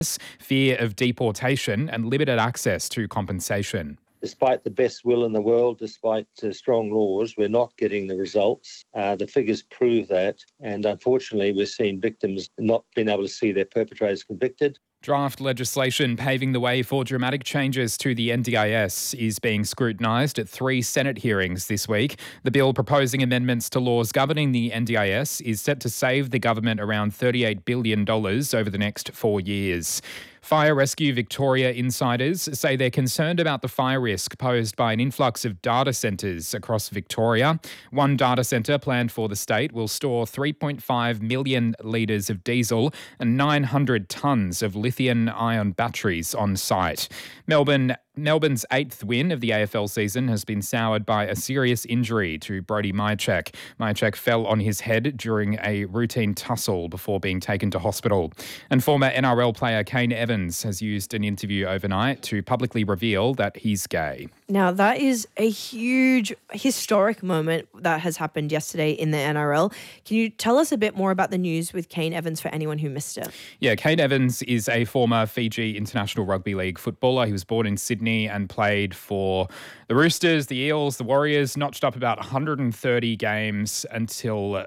fear of deportation and limited access to compensation. Despite the best will in the world, despite strong laws, we're not getting the results. The figures prove that. And unfortunately, we're seeing victims not being able to see their perpetrators convicted. Draft legislation paving the way for dramatic changes to the NDIS is being scrutinised at 3 Senate hearings this week. The bill proposing amendments to laws governing the NDIS is set to save the government around $38 billion over the next 4 years. Fire Rescue Victoria insiders say they're concerned about the fire risk posed by an influx of data centres across Victoria. One data centre planned for the state will store 3.5 million litres of diesel and 900 tonnes of lithium-ion batteries on site. Melbourne's 8th win of the AFL season has been soured by a serious injury to Brody Myercheck. Myercheck fell on his head during a routine tussle before being taken to hospital. And former NRL player Kane Evans has used an interview overnight to publicly reveal that he's gay. Now, that is a huge historic moment that has happened yesterday in the NRL. Can you tell us a bit more about the news with Kane Evans for anyone who missed it? Yeah, Kane Evans is a former Fiji International Rugby League footballer. He was born in Sydney and played for the Roosters, the Eels, the Warriors, notched up about 130 games until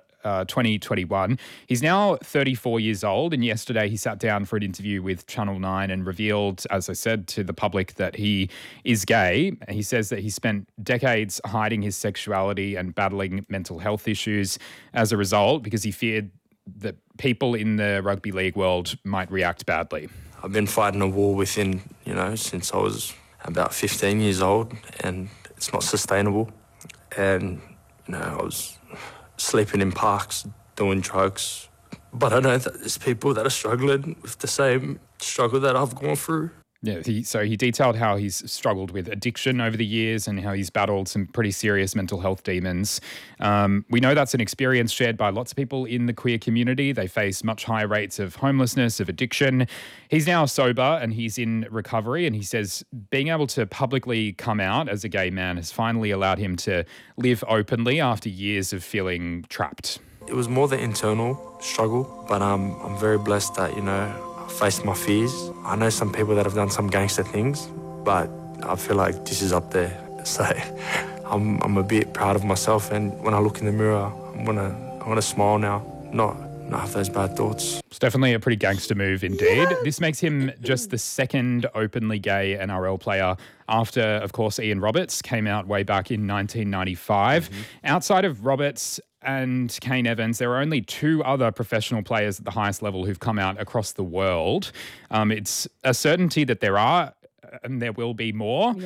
2021. He's now 34 years old, and yesterday he sat down for an interview with Channel 9 and revealed, as I said, to the public that he is gay. He says that he spent decades hiding his sexuality and battling mental health issues as a result because he feared that people in the rugby league world might react badly. I've been fighting a war within, since I was about 15 years old, and it's not sustainable. And, I was sleeping in parks, doing drugs. But I know that there's people that are struggling with the same struggle that I've gone through. Yeah, he detailed how he's struggled with addiction over the years and how he's battled some pretty serious mental health demons. We know that's an experience shared by lots of people in the queer community. They face much higher rates of homelessness, of addiction. He's now sober and he's in recovery, and he says being able to publicly come out as a gay man has finally allowed him to live openly after years of feeling trapped. It was more the internal struggle, but I'm very blessed that, I faced my fears. I know some people that have done some gangster things, but I feel like this is up there. So I'm a bit proud of myself, and when I look in the mirror, I'm gonna smile now, not have those bad thoughts. It's definitely a pretty gangster move indeed. Yeah. This makes him just the second openly gay NRL player after, of course, Ian Roberts came out way back in 1995. Mm-hmm. Outside of Roberts and Kane Evans, there are only 2 other professional players at the highest level who've come out across the world. It's a certainty that there are and there will be more,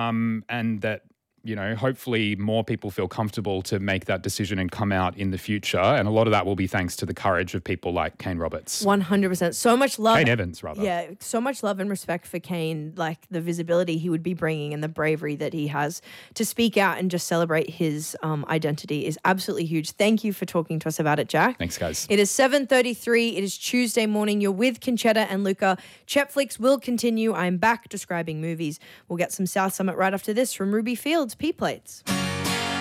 and that hopefully more people feel comfortable to make that decision and come out in the future. And a lot of that will be thanks to the courage of people like Kane Roberts. 100%. So much love. Kane Evans, rather. Yeah, so much love and respect for Kane, like the visibility he would be bringing and the bravery that he has to speak out and just celebrate his identity is absolutely huge. Thank you for talking to us about it, Jack. Thanks, guys. It is 7:33. It is Tuesday morning. You're with Conchetta and Luca. Chetflix will continue. I'm back describing movies. We'll get some South Summit right after this from Ruby Fields P-Plates.